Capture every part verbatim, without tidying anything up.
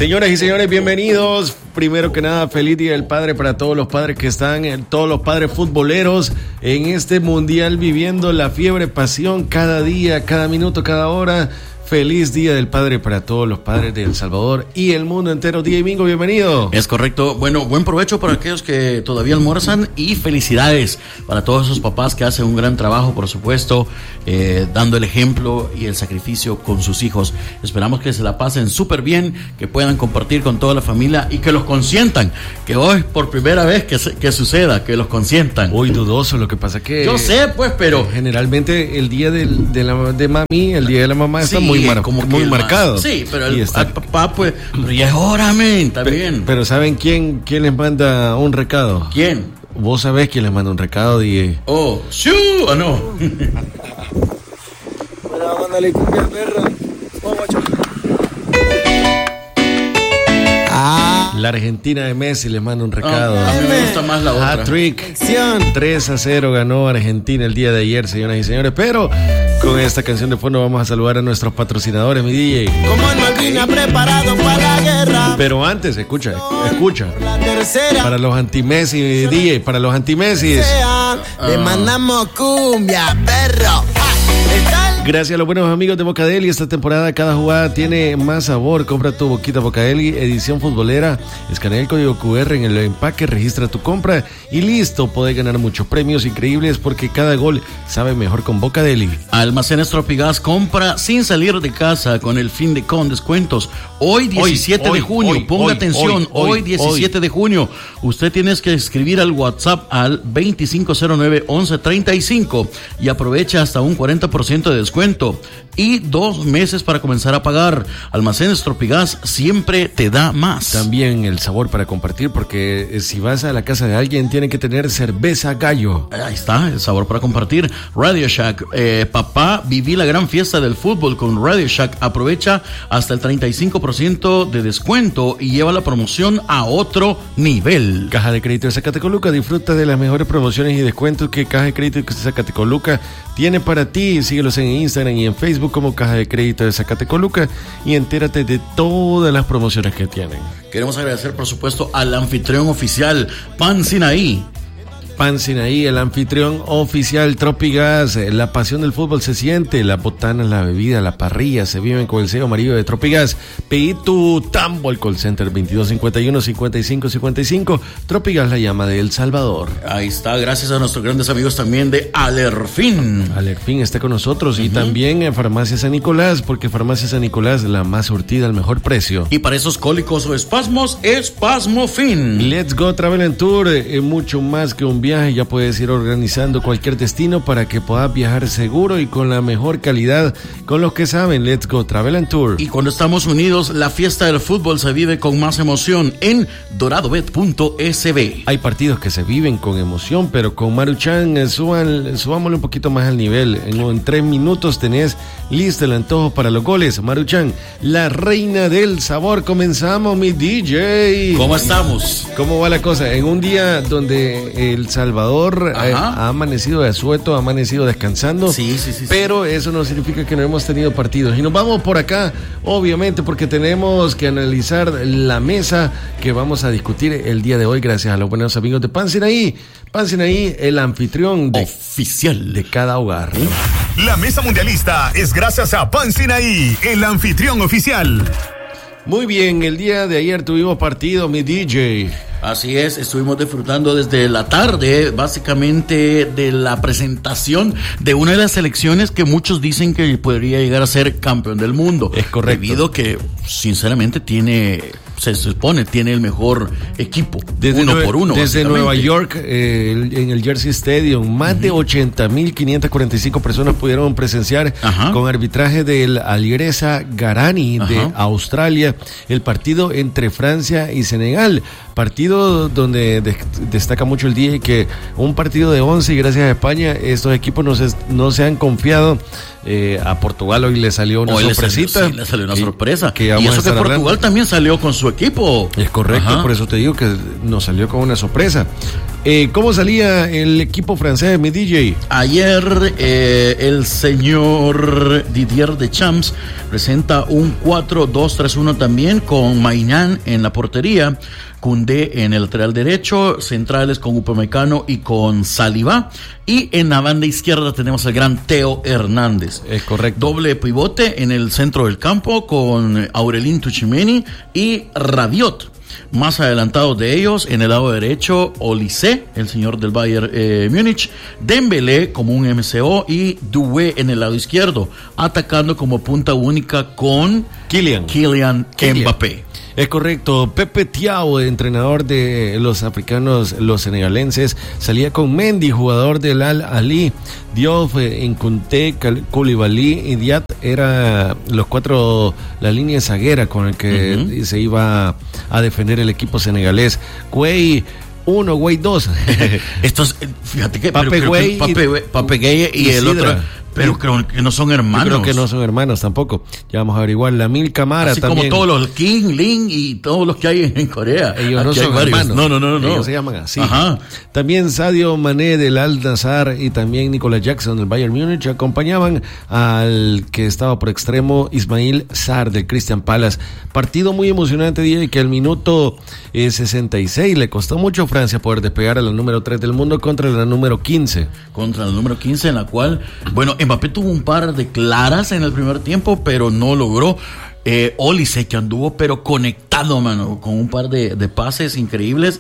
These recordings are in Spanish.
Señoras y señores, bienvenidos. Primero que nada, feliz Día del Padre para todos los padres que están, todos los padres futboleros en este mundial viviendo la fiebre, pasión cada día, cada minuto, cada hora. Feliz Día del Padre para todos los padres de El Salvador y el mundo entero. D J Mingo, bienvenido. Es correcto. Bueno, buen provecho para aquellos que todavía almuerzan y felicidades para todos esos papás que hacen un gran trabajo, por supuesto, eh, dando el ejemplo y el sacrificio con sus hijos. Esperamos que se la pasen súper bien, que puedan compartir con toda la familia y que los consientan. Que hoy, por primera vez que, se, que suceda, que los consientan. Uy, dudoso, lo que pasa que... Yo sé, pues, pero... Generalmente el día de, de, la, de mami, el día de la mamá está sí, muy Mar- como muy marcado. Más. Sí, pero el, está... al papá, pues, pero ya es hora, men, también. Pero, pero ¿saben quién, quién les manda un recado? ¿Quién? Vos sabés quién les manda un recado, D J. Oh, ¡shoo! ¿O no? Bueno, mándale cumbia, perro. Vamos, Ah. La Argentina de Messi les manda un recado. Oh, a mí me gusta más la otra. Hat-trick. tres a cero ganó Argentina el día de ayer, señoras y señores. Pero con esta canción de fondo vamos a saludar a nuestros patrocinadores, mi D J. Como en Malvinas, preparado para la guerra. Pero antes, escucha, escucha. Para los anti-Messi, D J, para los anti-Messi. Ah. Le mandamos cumbia, perro. Gracias a los buenos amigos de Bocadeli. Esta temporada cada jugada tiene más sabor. Compra tu boquita Bocadeli, edición futbolera. Escanea el código Q R en el empaque, registra tu compra y listo. Podés ganar muchos premios increíbles porque cada gol sabe mejor con Bocadeli. Almacenes Tropigas, compra sin salir de casa con el fin de con descuentos. Hoy diecisiete hoy, de junio, hoy, ponga hoy, atención, hoy, hoy, hoy diecisiete hoy. de junio. Usted tiene que escribir al WhatsApp al veinticinco cero nueve once treinta y cinco y aprovecha hasta un cuarenta por ciento de descuento. Cuento y dos meses para comenzar a pagar. Almacenes Tropigas siempre te da más. También el sabor para compartir, porque si vas a la casa de alguien tiene que tener cerveza Gallo. Ahí está, el sabor para compartir. Radio Shack, eh, papá, viví la gran fiesta del fútbol con Radio Shack. Aprovecha hasta el treinta y cinco por ciento de descuento y lleva la promoción a otro nivel. Caja de Crédito de Zacatecoluca, disfruta de las mejores promociones y descuentos que Caja de Crédito de Zacatecoluca tiene para ti. Síguelos en Instagram y en Facebook como Caja de Crédito de Zacatecoluca y entérate de todas las promociones que tienen. Queremos agradecer, por supuesto, al anfitrión oficial, Pan Sinaí. Pan Sinaí, el anfitrión oficial. Tropigas, la pasión del fútbol se siente, la botana, la bebida, la parrilla se viven con el sello amarillo de Tropigas. Pedí tu tambo al call center veintidós cincuenta y uno cincuenta y cinco cincuenta y cinco. Tropigas, la llama de El Salvador. Ahí está, gracias a nuestros grandes amigos también de Alerfin. Alerfin está con nosotros. Uh-huh. Y también en Farmacia San Nicolás, porque Farmacia San Nicolás, la más surtida al mejor precio. Y para esos cólicos o espasmos, Espasmofin. Let's Go Travel and Tour, eh, mucho más que un viaje, ya puedes ir organizando cualquier destino para que puedas viajar seguro y con la mejor calidad con los que saben. Let's Go Travel and Tour. Y cuando estamos unidos, la fiesta del fútbol se vive con más emoción en doradobet punto s b. Hay partidos que se viven con emoción, pero con Maruchan eh, suban, subámosle un poquito más al nivel. En, en tres minutos tenés listo el antojo para los goles. Maruchan, la reina del sabor. Comenzamos, mi D J. ¿Cómo estamos? ¿Cómo va la cosa? En un día donde El Salvador eh, ha amanecido de asueto, ha amanecido descansando. Sí, sí, sí. Pero sí. Eso no significa que no hemos tenido partidos. Y nos vamos por acá, obviamente, porque tenemos que analizar la mesa que vamos a discutir el día de hoy, gracias a los buenos amigos de Pan Sinaí. Pan Sinaí, el anfitrión de, oficial de cada hogar. La mesa mundialista es gracias a Pan Sinaí, el anfitrión oficial. Muy bien, el día de ayer tuvimos partido, mi D J. Así es, estuvimos disfrutando desde la tarde, básicamente, de la presentación de una de las selecciones que muchos dicen que podría llegar a ser campeón del mundo. Es correcto. Debido que, sinceramente, tiene, se supone, tiene el mejor equipo, desde uno Nueva, por uno. Desde Nueva York, eh, el, en el Jersey Stadium, más uh-huh. de ochenta mil quinientas cuarenta y cinco personas pudieron presenciar uh-huh. con arbitraje del Alireza Garani uh-huh. de Australia, el partido entre Francia y Senegal. Partido donde de, destaca mucho el día que un partido de once y gracias a España estos equipos no se, no se han confiado. Eh, a Portugal hoy le salió una hoy sorpresita. Le salió, sí, le salió una sorpresa. Que y eso que Portugal hablando. también salió con su equipo. Es correcto, ajá. Por eso te digo que nos salió con una sorpresa. Eh, ¿Cómo salía el equipo francés, mi D J? Ayer eh, el señor Didier Deschamps presenta un cuatro dos tres uno también con Maignan en la portería, Koundé en el lateral derecho, centrales con Upamecano y con Saliba, y en la banda izquierda tenemos al gran Theo Hernández. Es correcto. Doble pivote en el centro del campo con Aurelien Tchouameni y Rabiot. Más adelantados de ellos, en el lado derecho, Olise, el señor del Bayern eh, Múnich, Dembélé como un M C O y Doué en el lado izquierdo, atacando como punta única con Kylian, Kylian Mbappé. Es correcto. Pepe Thiaw, entrenador de los africanos, los senegalenses, salía con Mendy, jugador del Al Ahly, Diop, Nkunté, Koulibaly y Diat, era los cuatro, la línea zaguera con el que uh-huh. se iba a defender el equipo senegalés. Güey uno, Güey dos. Estos, fíjate que Pape Güey, Pape, Pape Gueye y, y el otro. Pero creo que no son hermanos. Yo creo que no son hermanos tampoco. Ya vamos a averiguar. Lamine Camara así también. Como todos los King, Lin y todos los que hay en, en Corea. Ellos no son hermanos. No, no, no, no. Ellos se llaman así. Ajá. También Sadio Mané del Al-Nassr y también Nicolas Jackson del Bayern Múnich acompañaban al que estaba por extremo Ismail Sarr del Crystal Palace. Partido muy emocionante, día que al minuto eh, sesenta y seis le costó mucho a Francia poder despegar a la número tres del mundo contra la número quince. Contra la número quince, en la cual, bueno, Mbappé tuvo un par de claras en el primer tiempo, pero no logró. Eh, Olise, que anduvo pero conectado, mano, con un par de, de pases increíbles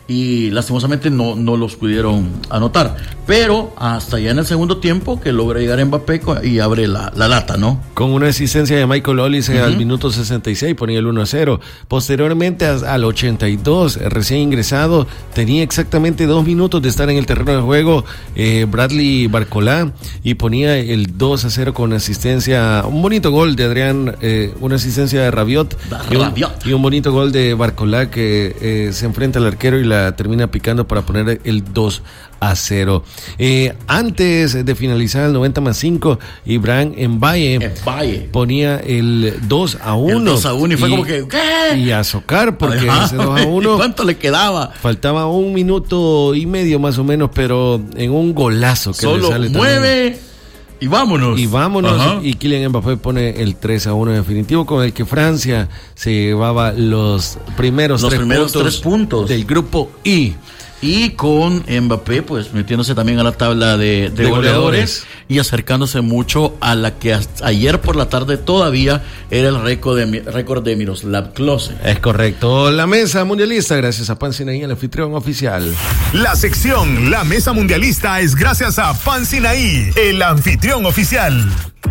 y lastimosamente no, no los pudieron anotar. Pero hasta ya en el segundo tiempo que logra llegar Mbappé y abre la, la lata, ¿no? Con una asistencia de Michael Olise uh-huh. al minuto sesenta y seis, ponía el uno a cero. Posteriormente al ochenta y dos, recién ingresado, tenía exactamente dos minutos de estar en el terreno de juego eh, Bradley Barcola y ponía el dos a cero con asistencia, un bonito gol de Adrián, eh, una asistencia de Rabiot, y un, y un bonito gol de Barcola que eh, se enfrenta al arquero y la termina picando para poner el dos a cero. Eh, antes de finalizar el noventa más cinco, Ibrahim Mbaye ponía el dos a uno. El dos a uno y fue y, como que ¿qué? Y a socar porque ajá, ese dos a uno. ¿Cuánto le quedaba? Faltaba un minuto y medio más o menos, pero en un golazo que solo le sale mueve también. Y vámonos. Y vámonos. Ajá. Y Kylian Mbappé pone el tres a uno definitivo con el que Francia se llevaba los primeros, los tres, primeros puntos tres puntos del grupo I. Y con Mbappé, pues metiéndose también a la tabla de, de, de goleadores, goleadores y acercándose mucho a la que hasta ayer por la tarde todavía era el récord de, récord de Miroslav Klose. Es correcto. La mesa mundialista, gracias a Pan Sinaí, el anfitrión oficial. La sección La Mesa Mundialista es gracias a Pan Sinaí, el anfitrión oficial.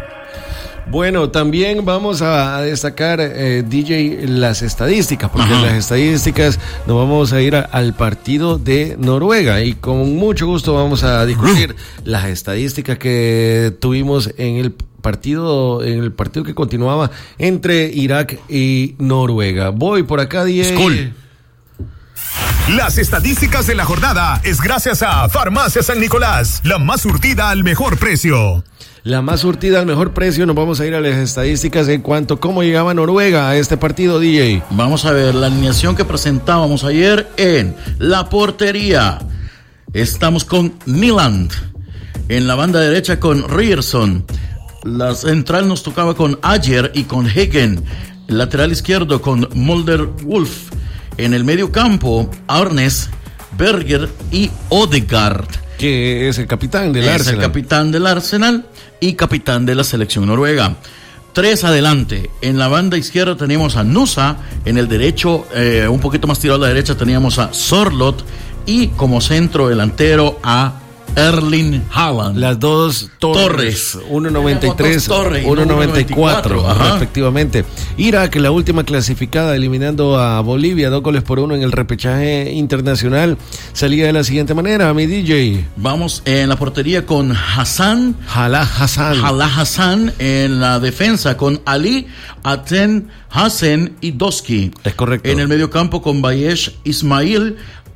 Bueno, también vamos a destacar, eh, D J, las estadísticas, porque en las estadísticas nos vamos a ir a, al partido de Noruega y con mucho gusto vamos a discutir las estadísticas que tuvimos en el partido, en el partido que continuaba entre Irak y Noruega. Voy por acá, D J. School. Las estadísticas de la jornada es gracias a Farmacia San Nicolás, la más surtida al mejor precio. La más surtida al mejor precio. Nos vamos a ir a las estadísticas en cuanto a cómo llegaba Noruega a este partido, D J. Vamos a ver la alineación que presentábamos ayer en la portería. Estamos con Nyland. En la banda derecha con Ryerson. La central nos tocaba con Ajer y con Hegen. El lateral izquierdo con Mulder Wolf. En el medio campo, Arnes, Berger y Odegaard. Que es el capitán del es Arsenal. Es el capitán del Arsenal y capitán de la selección noruega. Tres adelante. En la banda izquierda teníamos a Nusa. En el derecho, eh, un poquito más tirado a la derecha, teníamos a Sorloth. Y como centro delantero a Erling Haaland. Las dos torres, uno noventa y tres, uno noventa y cuatro, respectivamente. Irak, la última clasificada, eliminando a Bolivia, dos goles por uno en el repechaje internacional, salía de la siguiente manera, mi D J. Vamos en la portería con Hassan. Jalá Hassan. Jalá Hassan. En la defensa con Ali, Aten, Hassen y Doski. Es correcto. En el medio campo con Bayesh, Ismail,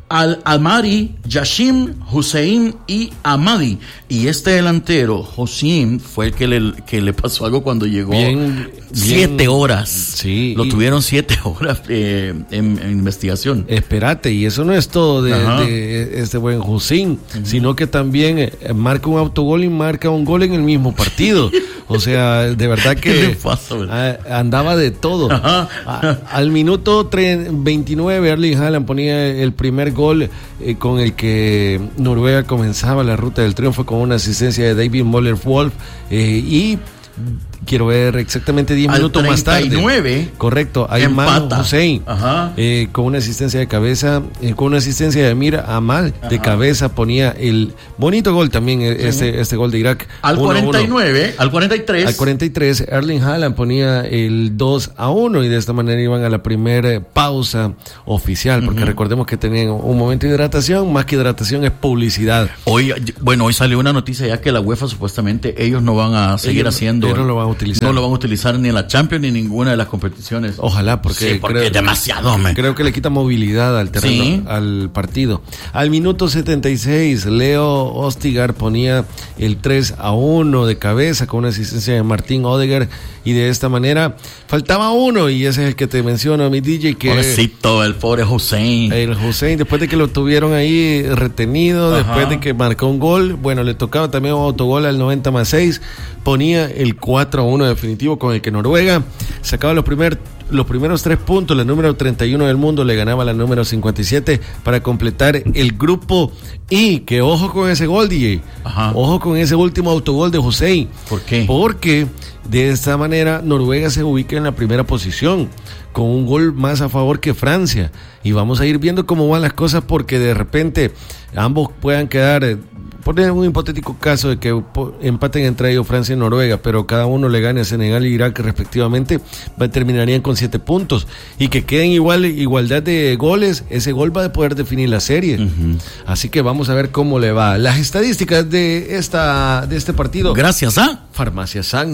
Al-Amari, Yashim, Hussein y Amadi. Y este delantero, Hossein, fue el que le, que le pasó algo cuando llegó. Bien, siete bien, horas. Sí. Lo tuvieron siete horas eh, en, en investigación. Espérate, y eso no es todo de, de este buen Hussein, uh-huh. sino que también eh, marca un autogol y marca un gol en el mismo partido. O sea, de verdad que pasa, a, andaba de todo. A, al minuto veintinueve, Erling Haaland ponía el primer gol eh, con el que Noruega comenzaba la ruta del triunfo con una asistencia de David Moller-Wolf eh, y quiero ver exactamente diez minutos más tarde. Correcto, Ayman Hussein eh, con una asistencia de cabeza, eh, con una asistencia de Amir Amal de cabeza ponía el bonito gol también, sí. este, este gol de Irak. Al cuarenta y nueve, al cuarenta y tres. Al cuarenta y tres, Erling Haaland ponía el dos a uno y de esta manera iban a la primera pausa oficial, porque uh-huh. recordemos que tenían un momento de hidratación, más que hidratación es publicidad. Hoy, bueno, hoy salió una noticia ya que la UEFA supuestamente ellos no van a seguir ellos, haciendo. Ellos no lo van a utilizar. No lo van a utilizar ni en la Champions ni en ninguna de las competiciones. Ojalá, porque, sí, porque creo, es demasiado. Man. Creo que le quita movilidad al terreno, ¿sí? al partido. Al minuto setenta y seis, Leo Ostigar ponía el tres a uno de cabeza con una asistencia de Martín Odegaard y de esta manera faltaba uno y ese es el que te menciono, mi D J, que pobrecito, el pobre Hussein. El Hussein, después de que lo tuvieron ahí retenido, Ajá. después de que marcó un gol, bueno, le tocaba también un autogol al noventa más seis, ponía el cuatro a uno definitivo con el que Noruega sacaba los primeros los primeros tres puntos, la número treinta y uno del mundo le ganaba la número cincuenta y siete para completar el grupo I. Que ojo con ese gol, D J. Ajá. Ojo con ese último autogol de Hussein. ¿Por qué? Porque de esta manera Noruega se ubica en la primera posición con un gol más a favor que Francia. Y vamos a ir viendo cómo van las cosas porque de repente ambos puedan quedar... Eh, poner un hipotético caso de que empaten entre ellos Francia y Noruega, pero cada uno le gane a Senegal y Irak respectivamente, terminarían con siete puntos y que queden igual igualdad de goles, ese gol va a poder definir la serie. Uh-huh. Así que vamos a ver cómo le va. Las estadísticas de esta de este partido. Gracias a Farmacia San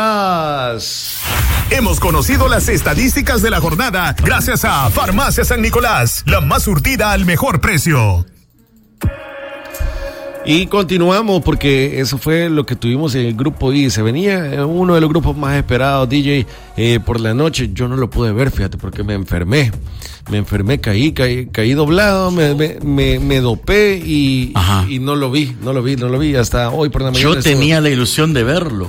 Nicolás. Hemos conocido las estadísticas de la jornada gracias a Farmacia San Nicolás, la más surtida al mejor precio. Y continuamos porque eso fue lo que tuvimos en el grupo I. Se venía uno de los grupos más esperados, D J, eh, por la noche. Yo no lo pude ver, fíjate, porque me enfermé. Me enfermé, caí, caí, caí doblado, me, me, me, me dopé y, y no lo vi, no lo vi, no lo vi. Hasta hoy por la mañana. Yo tenía estuvo... la ilusión de verlo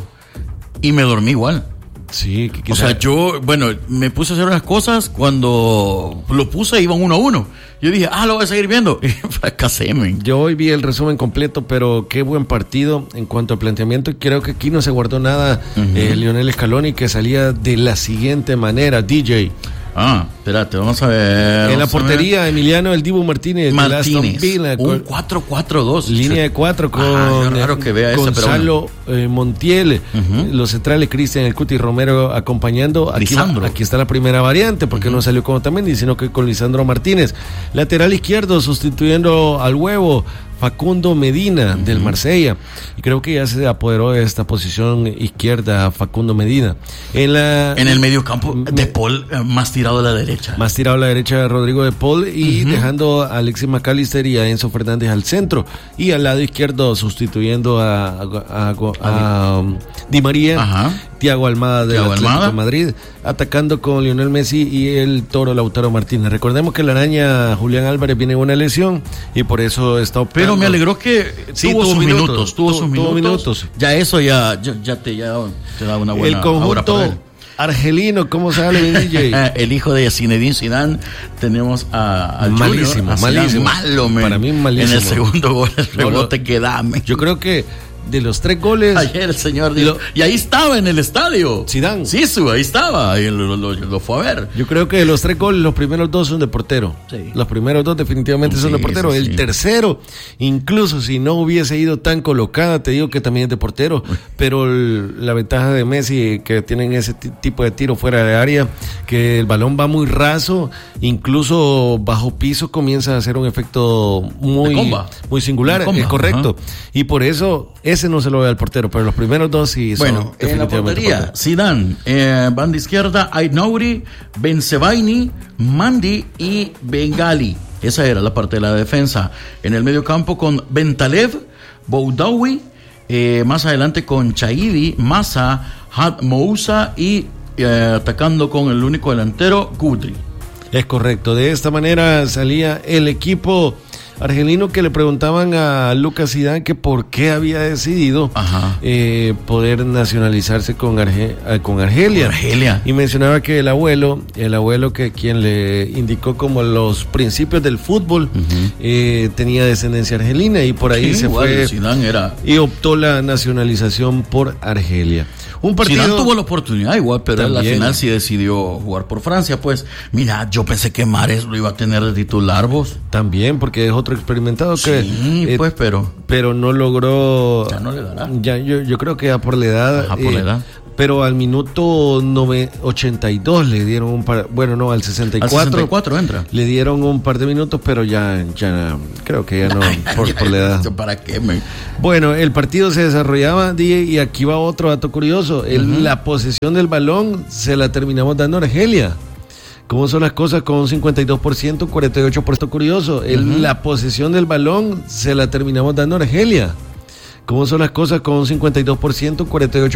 y me dormí igual. Sí, que quizá... O sea, yo, bueno, me puse a hacer unas cosas, cuando lo puse iban uno a uno. Yo dije, ah, lo voy a seguir viendo. Y fracasé, man. Yo hoy vi el resumen completo, pero qué buen partido en cuanto al planteamiento. Creo que aquí no se guardó nada uh-huh. eh, Lionel Scaloni, que salía de la siguiente manera, D J. Ah, espérate, vamos a ver. En la portería, Emiliano El Dibu Martínez. Martínez. Villa, un cuatro cuatro dos. Línea de cuatro con ah, raro que vea Gonzalo ese, pero... eh, Montiel. Uh-huh. Los centrales, Cristian El Cuti Romero acompañando. Aquí, aquí está la primera variante, porque uh-huh. no salió con Otamendi, sino que con Lisandro Martínez. Lateral izquierdo, sustituyendo al Huevo, Facundo Medina, uh-huh. del Marsella. Y creo que ya se apoderó de esta posición izquierda Facundo Medina. En la en el medio campo, De Paul, más tirado a la derecha. Más tirado a la derecha Rodrigo De Paul y uh-huh. dejando a Alexis McAllister y a Enzo Fernández al centro. Y al lado izquierdo sustituyendo a, a, a, a, a um, Di María, uh-huh. Thiago Almada del Atlético Almada. Madrid, atacando con Lionel Messi y el Toro Lautaro Martínez. Recordemos que la araña Julián Álvarez viene en una lesión y por eso está operando. Pero me alegró que sí, tuvo, sus minutos, minutos, tuvo tu, sus minutos. minutos. Ya eso ya, ya, ya, te, ya te da una buena. El conjunto argelino, ¿cómo sale mi D J? El hijo de Zinedine Zidane, tenemos a, a malísimo, Junior, a malísimo, malo, man. Para mí malísimo. En el segundo gol el rebote no, que da, man. Yo creo que de los tres goles. Ayer el señor dijo, y ahí estaba en el estadio. Zidane. Sí, su, ahí estaba. Ahí lo, lo, lo fue a ver. Yo creo que de los tres goles, los primeros dos son de portero. Sí. Los primeros dos definitivamente sí, son de portero. Sí, el sí. tercero, incluso si no hubiese ido tan colocada, te digo que también es de portero. Pero el, la ventaja de Messi, que tienen ese t- tipo de tiro fuera de área, que el balón va muy raso, incluso bajo piso comienza a hacer un efecto muy, muy singular. Es correcto. Ajá. Y por eso ese no se lo ve al portero, pero los primeros dos sí son. Bueno, en la portería, Zidane, eh, banda izquierda, Aït Nouri, Bensebaini, Mandi y Bengali. Esa era la parte de la defensa. En el medio campo con Bentalev, Boudaoui, eh, más adelante con Chaidi, Massa, Had Moussa y eh, atacando con el único delantero, Gudri. Es correcto, de esta manera salía el equipo argelino, que le preguntaban a Lucas Zidane que por qué había decidido eh, poder nacionalizarse con, Arge, eh, con Argelia. Argelia. Y mencionaba que el abuelo, el abuelo que quien le indicó como los principios del fútbol, uh-huh. eh, tenía descendencia argelina y por ahí sí, se fue Zidane era... y optó la nacionalización por Argelia. Un partido... Zidane tuvo la oportunidad igual, pero también, al final sí decidió jugar por Francia. Pues mira, yo pensé que Mahrez lo iba a tener de titular, vos. También, porque es otro experimentado que sí, eh, pues, pero pero no logró. Ya no le dará. Ya, yo, yo creo que ya por la edad. Ajá, por eh, la edad. Pero al minuto ochenta y dos le dieron un par, bueno, no, al sesenta y cuatro. Al sesenta y cuatro entra. Le dieron un par de minutos, pero ya, ya creo que ya no, por, por la edad. ¿Para qué, me? Bueno, el partido se desarrollaba, D J, y aquí va otro dato curioso. El, uh-huh. La posesión del balón se la terminamos dando a Argelia. ¿Cómo son las cosas? Con un cincuenta y dos por ciento, cuarenta y ocho por ciento curioso. El, uh-huh. La posesión del balón se la terminamos dando a Argelia. ¿Cómo son las cosas? Con un cincuenta y dos por ciento, cuarenta y ocho por ciento